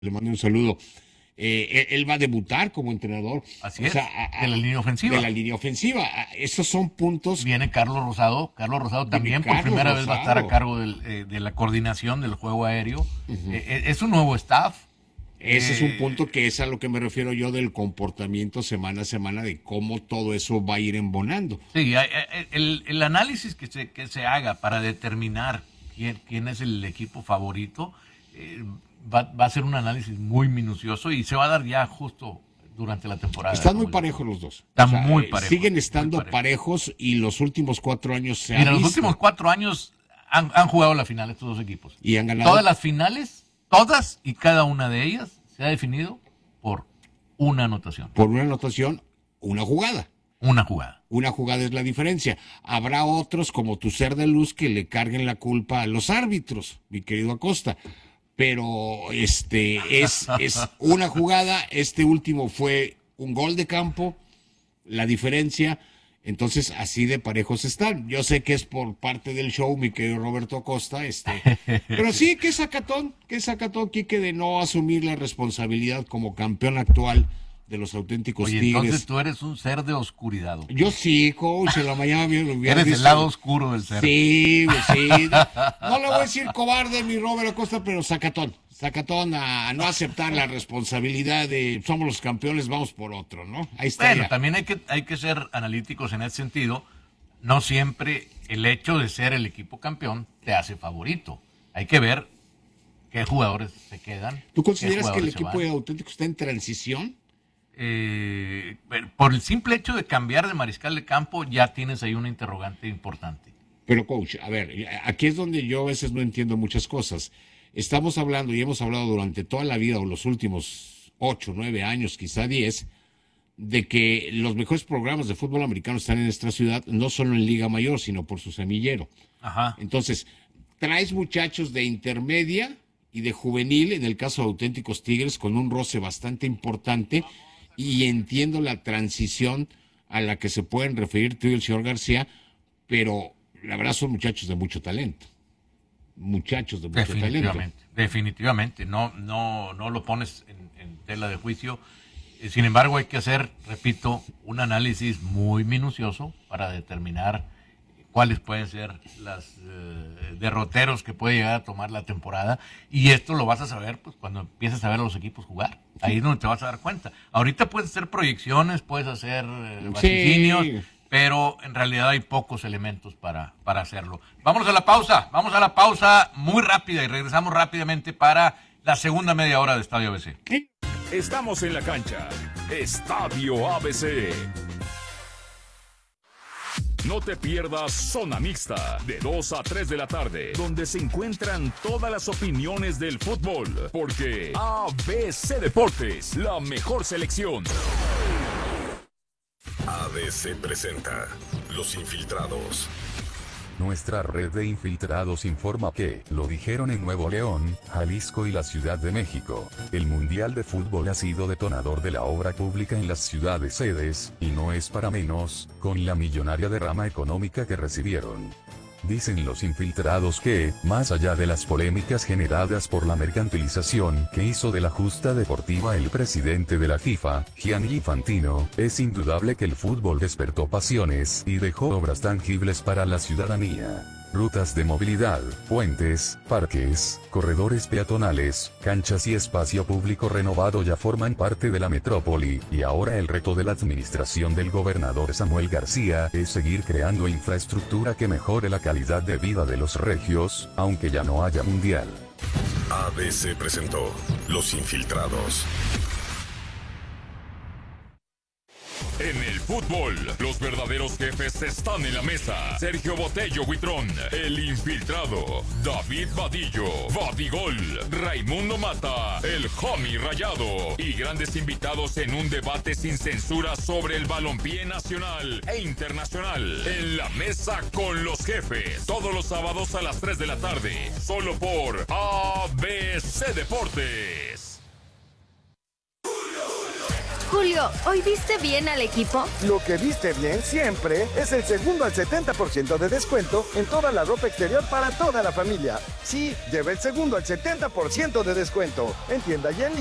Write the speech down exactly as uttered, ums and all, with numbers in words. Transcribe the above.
le mando un saludo. Eh, él, él va a debutar como entrenador. Así o es, sea, a- a- de la línea ofensiva. De la línea ofensiva. A- Esos son puntos. Viene Carlos Rosado. Carlos Rosado Viene también por Carlos primera vez va a estar a Rosado. cargo del, eh, de la coordinación del juego aéreo. Eh, eh, es un nuevo staff. Ese es un Eh, punto que es a lo que me refiero yo del comportamiento semana a semana, de cómo todo eso va a ir embonando. Sí, hay- hay- el, el análisis que se, que se haga para determinar quién, quién es el equipo favorito eh, va, va a ser un análisis muy minucioso y se va a dar ya justo durante la temporada. Están muy como parejos los dos. Están muy eh, parejos, Siguen muy estando parejos. parejos y los últimos cuatro años se Mira, han los visto. últimos cuatro años han, han jugado la final estos dos equipos. Y han ganado. Todas las finales, todas y cada una de ellas se ha definido por una anotación, Por una anotación, una jugada. una jugada. Una jugada es la diferencia. Habrá otros como tu ser de luz que le carguen la culpa a los árbitros, mi querido Acosta. Pero este es, es una jugada. Este último fue un gol de campo, la diferencia. Entonces, así de parejos están. Yo sé que es por parte del show, mi querido Roberto Acosta, este, pero sí, qué sacatón, qué sacatón, Quique, de no asumir la responsabilidad como campeón actual de los auténticos Oye, Tigres. entonces tú eres un ser de oscuridad. ¿O qué? Yo sí, coach, en la mañana me lo hubiera Eres el visto. lado oscuro del ser. Sí, pues sí. No le voy a decir cobarde, mi Robert Acosta, pero sacatón. Sacatón a, a no aceptar la responsabilidad de somos los campeones, vamos por otro, ¿no? Ahí está. Bueno, ya. también hay que, hay que ser analíticos en ese sentido. No siempre el hecho de ser el equipo campeón te hace favorito. Hay que ver qué jugadores se quedan. ¿Tú qué consideras que el jugadores se equipo van. auténtico está en transición? Eh, por el simple hecho de cambiar de mariscal de campo, ya tienes ahí una interrogante importante. Pero, coach, a ver, aquí es donde yo a veces no entiendo muchas cosas. Estamos hablando y hemos hablado durante toda la vida o los últimos ocho, nueve años, quizá diez, de que los mejores programas de fútbol americano están en nuestra ciudad, no solo en Liga Mayor, sino por su semillero. Ajá. Entonces, traes muchachos de intermedia y de juvenil, en el caso de Auténticos Tigres, con un roce bastante importante, y entiendo la transición a la que se pueden referir tú y el señor García, pero la verdad son muchachos de mucho talento. Muchachos de mucho talento. Definitivamente, definitivamente. No, no, no lo pones en, en tela de juicio. Eh, Sin embargo, hay que hacer, repito, un análisis muy minucioso para determinar cuáles pueden ser los eh, derroteros que puede llegar a tomar la temporada. Y esto lo vas a saber pues cuando empieces a ver a los equipos jugar. Ahí es donde te vas a dar cuenta. Ahorita puedes hacer proyecciones, puedes hacer eh, vaticinios, Sí. pero en realidad hay pocos elementos para, para hacerlo. Vamos a la pausa, vamos a la pausa muy rápida y regresamos rápidamente para la segunda media hora de Estadio A B C. Estamos en la cancha. Estadio A B C. No te pierdas Zona Mixta, de dos a tres de la tarde, donde se encuentran todas las opiniones del fútbol, porque A B C Deportes, la mejor selección. A B C presenta Los Infiltrados. Nuestra red de infiltrados informa que, lo dijeron en Nuevo León, Jalisco y la Ciudad de México, el Mundial de Fútbol ha sido detonador de la obra pública en las ciudades sedes, y no es para menos, con la millonaria derrama económica que recibieron. Dicen los infiltrados que, más allá de las polémicas generadas por la mercantilización que hizo de la justa deportiva el presidente de la FIFA, Gianni Infantino, es indudable que el fútbol despertó pasiones y dejó obras tangibles para la ciudadanía. Rutas de movilidad, puentes, parques, corredores peatonales, canchas y espacio público renovado ya forman parte de la metrópoli, y ahora el reto de la administración del gobernador Samuel García es seguir creando infraestructura que mejore la calidad de vida de los regios, aunque ya no haya mundial. A B C presentó Los Infiltrados. En el fútbol, los verdaderos jefes están en la mesa. Sergio Botello Huitrón, el infiltrado. David Vadillo, Vadigol. Raimundo Mata, el homie rayado. Y grandes invitados en un debate sin censura sobre el balompié nacional e internacional. En la mesa con los jefes. Todos los sábados a las tres de la tarde. Solo por A B C Deportes. Julio, ¿hoy viste bien al equipo? Lo que viste bien siempre es el segundo al setenta por ciento de descuento en toda la ropa exterior para toda la familia. Sí, lleva el segundo al setenta por ciento de descuento. En tienda y en